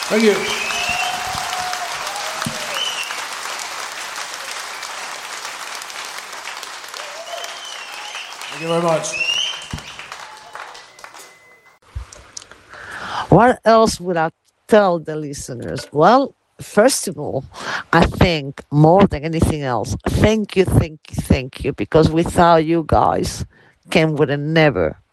Thank you. Thank you very much. What else would I tell the listeners? Well, first of all, I think more than anything else, thank you, thank you, thank you, because without you guys, Ken would have never